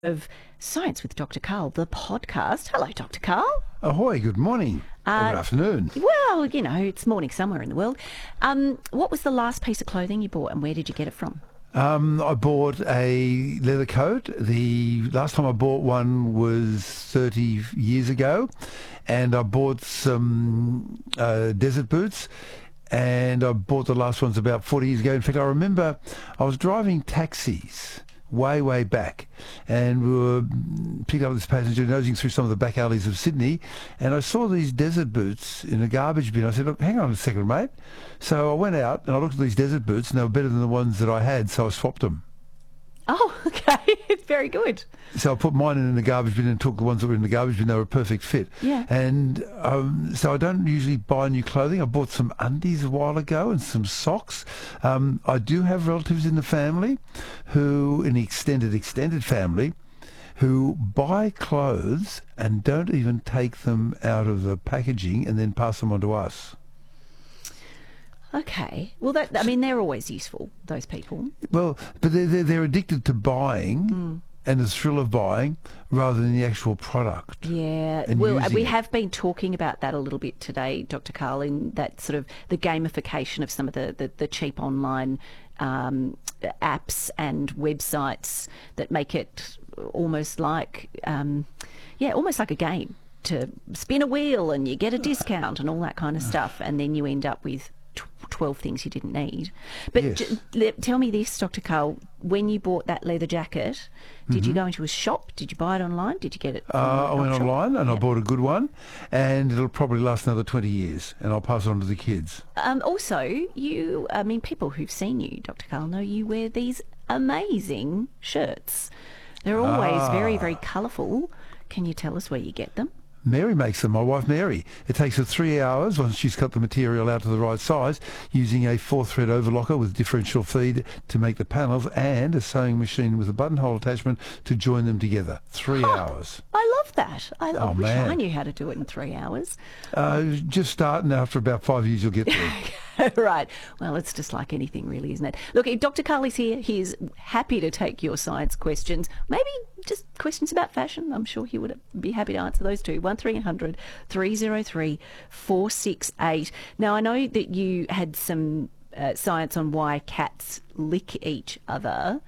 Of Science with Dr. Karl, the podcast. Hello, Dr. Karl. Ahoy, good morning. Or good afternoon. Well, it's morning somewhere in the world. What was the last piece of clothing you bought and where did you get it from? I bought a leather coat. The last time I bought one was 30 years ago, and I bought some desert boots, and I bought the last ones about 40 years ago. In fact, I remember I was driving taxis way back, and we were picking up this passenger nosing through some of the back alleys of Sydney, and I saw these desert boots in a garbage bin. I said, look, hang on a second, mate. So I went out and I looked at these desert boots, and they were better than the ones that I had, so I swapped them. Oh, okay. Very good. So I put mine in the garbage bin and took the ones that were in the garbage bin. They were a perfect fit. Yeah. And so I don't usually buy new clothing. I bought some undies a while ago and some socks. I do have relatives in the family who, in the extended family, who buy clothes and don't even take them out of the packaging and then pass them on to us. Okay. Well, they're always useful, those people. Well, but they're addicted to buying and the thrill of buying rather than the actual product. Yeah. Well, we have been talking about that a little bit today, Dr. Karl, in that sort of the gamification of some of the cheap online apps and websites that make it almost like, almost like a game to spin a wheel and you get a discount and all that kind of stuff, and then you end up with 12 things you didn't need. But yes. Tell me this, Dr. Karl, when you bought that leather jacket, did you go into a shop? Did you buy it online? Did you get it from I went shop? online and I bought a good one, and it'll probably last another 20 years, and I'll pass it on to the kids. Also, people who've seen you, Dr. Karl, know you wear these amazing shirts. They're always very, very colourful. Can you tell us where you get them? Mary makes them, my wife Mary. It takes her 3 hours once she's cut the material out to the right size, using a 4-thread overlocker with differential feed to make the panels, and a sewing machine with a buttonhole attachment to join them together. 3 hours. I love that. I wish man. I knew how to do it in 3 hours. Just start, and after about 5 years you'll get there. Right. Well, it's just like anything, really, isn't it? Look, if Dr. Karl is here, he's happy to take your science questions. Maybe just questions about fashion. I'm sure he would be happy to answer those too. 1300 303 468. Now, I know that you had some science on why cats lick each other.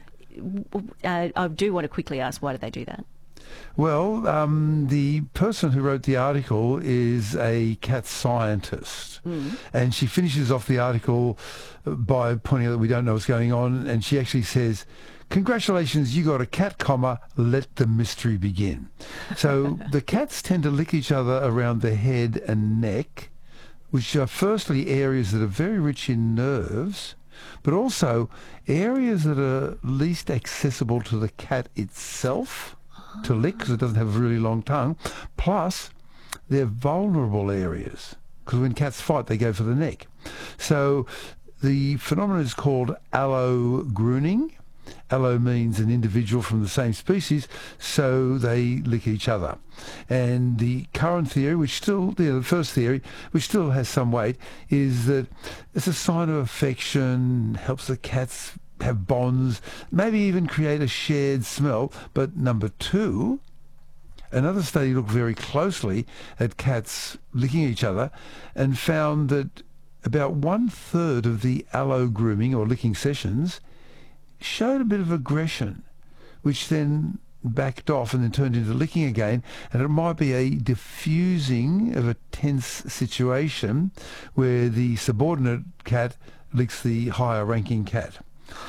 I do want to quickly ask, why do they do that? Well, the person who wrote the article is a cat scientist, and she finishes off the article by pointing out that we don't know what's going on, and she actually says, "Congratulations, you got a cat, comma, let the mystery begin." So the cats tend to lick each other around the head and neck, which are firstly areas that are very rich in nerves, but also areas that are least accessible to the cat itself to lick, because it doesn't have a really long tongue. Plus, they're vulnerable areas, because when cats fight, they go for the neck. So the phenomenon is called allogrooning. Allo means an individual from the same species, so they lick each other. And the current theory, the first theory, which still has some weight, is that it's a sign of affection, helps the cats have bonds, maybe even create a shared smell. But number two, another study looked very closely at cats licking each other and found that about 1/3 of the allo grooming or licking sessions showed a bit of aggression, which then backed off and then turned into licking again, and it might be a diffusing of a tense situation where the subordinate cat licks the higher ranking cat.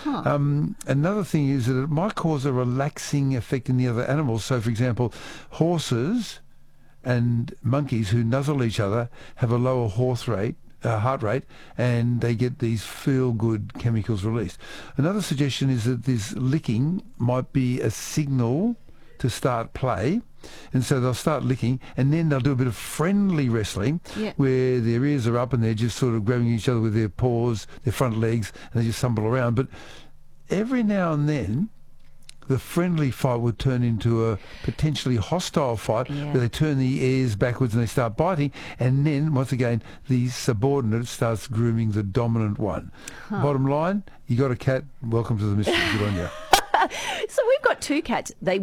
Another thing is that it might cause a relaxing effect in the other animals. So, for example, horses and monkeys who nuzzle each other have a lower heart rate, and they get these feel-good chemicals released. Another suggestion is that this licking might be a signal to start play, and so they'll start licking, and then they'll do a bit of friendly wrestling, where their ears are up and they're just sort of grabbing each other with their paws, their front legs, and they just stumble around. But every now and then the friendly fight would turn into a potentially hostile fight, where they turn the ears backwards and they start biting, and then once again the subordinate starts grooming the dominant one. Bottom line, you got a cat, welcome to the mystery. Good on you. So we've got two cats. They